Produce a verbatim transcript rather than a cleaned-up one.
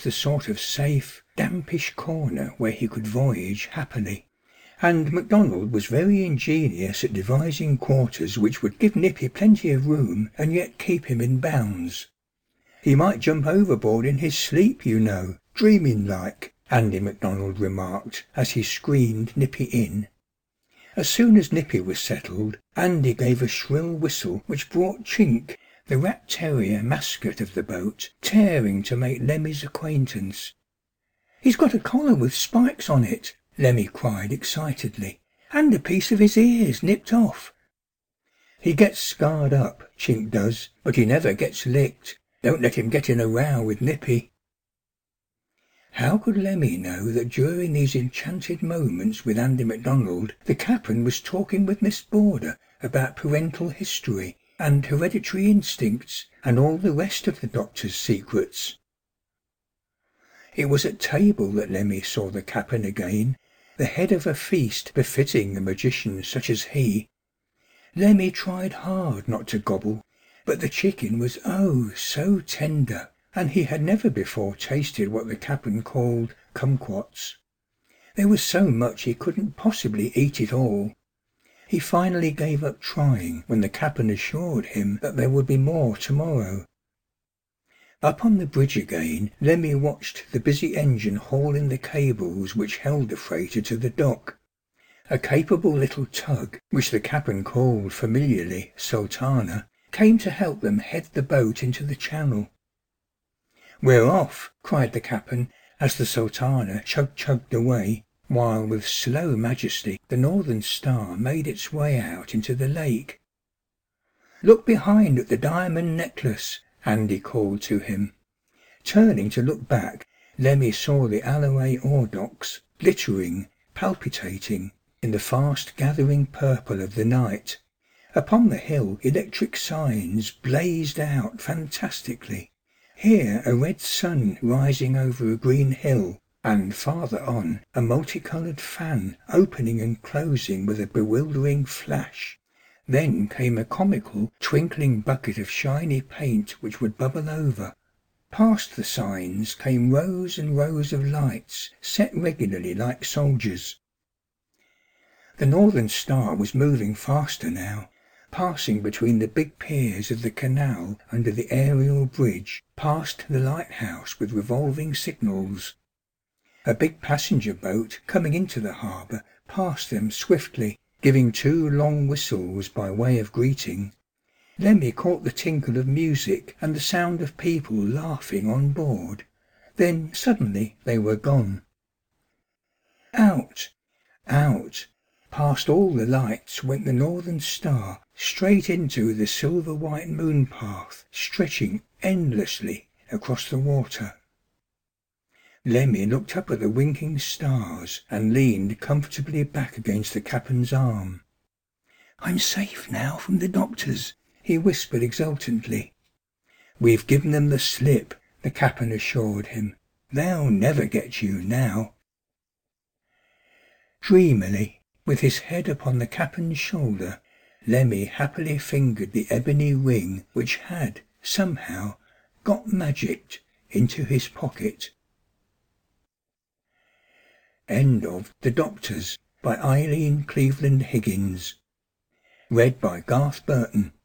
was the sort of safe, dampish corner where he could voyage happily, and MacDonald was very ingenious at devising quarters which would give Nippy plenty of room and yet keep him in bounds. "He might jump overboard in his sleep, you know, dreaming like," Andy MacDonald remarked as he screened Nippy in. As soon as Nippy was settled, Andy gave a shrill whistle which brought Chink, the rat terrier mascot of the boat, tearing to make Lemmy's acquaintance. "He's got a collar with spikes on it," Lemmy cried excitedly, "and a piece of his ears nipped off." "He gets scarred up, Chink does, but he never gets licked. Don't let him get in a row with Nippy." How could Lemmy know that during these enchanted moments with Andy MacDonald the Cap'n was talking with Miss Border about parental history and hereditary instincts and all the rest of the doctor's secrets? It was at table that Lemmy saw the Cap'n again, the head of a feast befitting a magician such as he. Lemmy tried hard not to gobble, but the chicken was oh so tender, and he had never before tasted what the Cap'n called kumquats. There was so much he couldn't possibly eat it all. He finally gave up trying when the Cap'n assured him that there would be more tomorrow. Up on the bridge again, Lemmy watched the busy engine hauling the cables which held the freighter to the dock. A capable little tug, which the Cap'n called familiarly Sultana, came to help them head the boat into the channel. "We're off!" cried the Cap'n as the Sultana chug-chugged away, while with slow majesty the Northern Star made its way out into the lake. "Look behind at the diamond necklace," Andy called to him. Turning to look back, Lemmy saw the Alloway ore docks, glittering, palpitating, in the fast-gathering purple of the night. Upon the hill electric signs blazed out fantastically. Here a red sun rising over a green hill, and farther on a multicoloured fan opening and closing with a bewildering flash. Then came a comical, twinkling bucket of shiny paint which would bubble over. Past the signs came rows and rows of lights, set regularly like soldiers. The Northern Star was moving faster now, passing between the big piers of the canal under the aerial bridge, past the lighthouse with revolving signals. A big passenger boat coming into the harbour passed them swiftly, giving two long whistles by way of greeting. Lemmy caught the tinkle of music and the sound of people laughing on board. Then suddenly they were gone. Out, out, past all the lights went the Northern Star, straight into the silver-white moon path stretching endlessly across the water. Lemmy looked up at the winking stars and leaned comfortably back against the Cap'n's arm. "I'm safe now from the doctors," he whispered exultantly. "We've given them the slip," the Cap'n assured him. "They'll never get you now." Dreamily, with his head upon the Cap'n's shoulder, Lemmy happily fingered the ebony ring which had, somehow, got magicked into his pocket. End of The Doctors by Eileen Cleveland Higgins. Read by Garth Burton.